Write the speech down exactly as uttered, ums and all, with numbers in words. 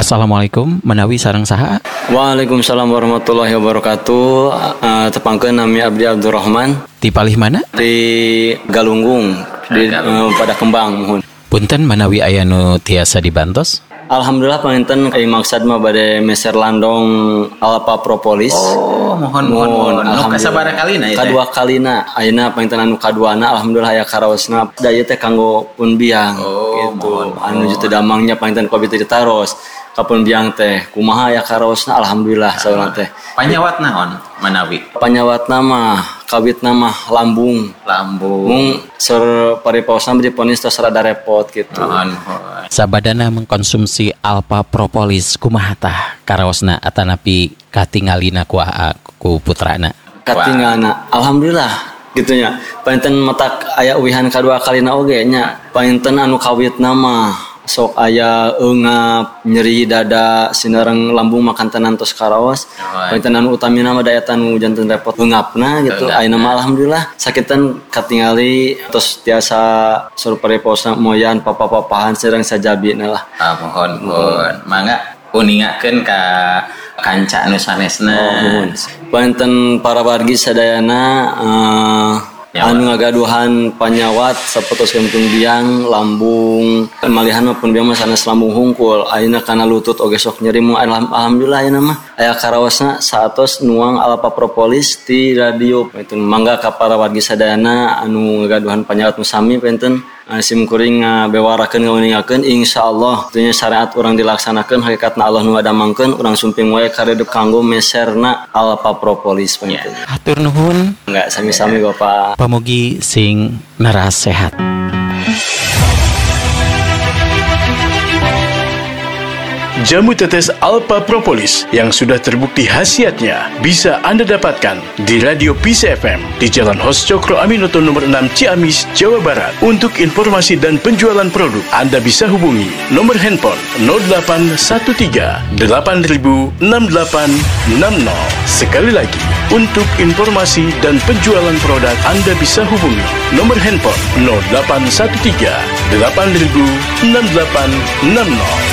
Assalamualaikum, menawi sareng saha? Waalaikumsalam warahmatullahi wabarakatuh. Uh, tepangkeun nami Abdi Abdurrahman. Di palih mana? Di Galunggung, di uh, pada Kembang mohon. Punten menawi aya nu tiasa dibantos? Alhamdulillah panginten ai maksad mah bade meser landong alpa propolis. Oh, mohon mohon mohon. Nu kasabaraha kalina ieu? Kadua kalina. Ayeuna panginten anu kaduana alhamdulillah aya karaosna da ieu teh kanggo pun biang oh, gitu. Mohon, anu teu damangnya panginten ku abdi ditaros. Kapun biang teh kumaha aya karaosna alhamdulillah saurang teh. Panyawat naon manawi? Panyawatna mah kawitna mah lambung. Lambung. Mung sur pariposna diponis tos rada repot gitu. Mohon mohon. Sabadana mengkonsumsi alpha propolis kumaha tah karaosna atanapi katingalina ku ku putrana? Katingalna alhamdulillah gitunya. Panten matak aya uwihan kadua kalina oge nya. Panten anu kawitna mah sok aya eungap, nyeri dada, sinareng lambung makan tenan tos karaos. Panten anu utamina mah daya tanu janten repot eungapna gitu. Ayeuna mah alhamdulillah sakitan katingali tos tiasa sur pareposna moyan papa-papahan sareng sajabina lah. Ah mohon mohon. Mangga uningakeun ka kanca anu sanesna. Oh, panten para wargi sadayana uh, anu ngagaduhan panyawat sapotos kentung biang lambung malihan maupun biang mah sanes lambung hungkul ayeuna kana lutut oge sok nyeri mung alhamdulillah ayeuna mah aya karaosna saatos nuang alpha propolis ti radio itu mangga ka para wargi sadayana anu ngagaduhan panyawat nu sami penten sim kuring bewarakeun ngeuningakeun insyaallah tentunya syariat urang dilaksanakeun hakikatna Allah nu ngadamangkeun urang sumping wae karedep kanggo meserna alpha propolis penten. Hatur nuhun. Enggak sami-sami Bapak. Pamugi sing naras sehat. Jamu tetes alpha propolis yang sudah terbukti khasiatnya bisa Anda dapatkan di Radio Peace F M di Jalan Hos Cokro Aminoto nomor enam Ciamis, Jawa Barat. Untuk informasi dan penjualan produk, Anda bisa hubungi nomor handphone nol delapan satu tiga delapan nol enam delapan enam nol. Sekali lagi, untuk informasi dan penjualan produk, Anda bisa hubungi nomor handphone nol delapan satu tiga delapan nol enam delapan enam nol.